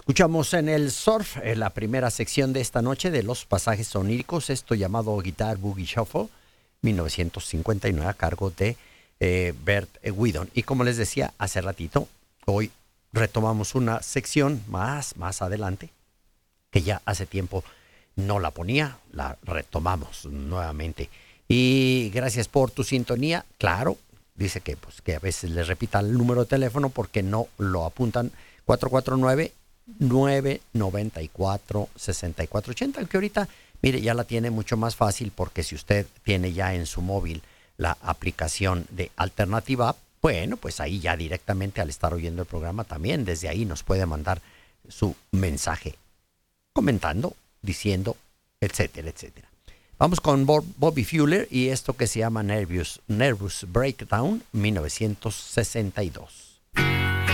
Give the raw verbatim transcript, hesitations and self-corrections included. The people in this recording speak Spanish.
Escuchamos en el surf, en la primera sección de esta noche de los pasajes oníricos, esto llamado Guitar Boogie Shuffle, mil novecientos cincuenta y nueve, a cargo de eh, Bert Whedon. Y como les decía hace ratito, hoy retomamos una sección más, más adelante, que ya hace tiempo no la ponía, la retomamos nuevamente. Y gracias por tu sintonía. Claro, dice que, pues, que a veces les repita el número de teléfono porque no lo apuntan. Cuatro cuatro nueve, nueve nueve cuatro, seis cuatro ocho cero, que ahorita, mire, ya la tiene mucho más fácil, porque si usted tiene ya en su móvil la aplicación de Alternativa, bueno, pues ahí ya directamente, al estar oyendo el programa, también desde ahí nos puede mandar su mensaje comentando, diciendo, etcétera, etcétera. Vamos con Bob, Bobby Fuller y esto que se llama Nervous, Nervous Breakdown, mil novecientos sesenta y dos.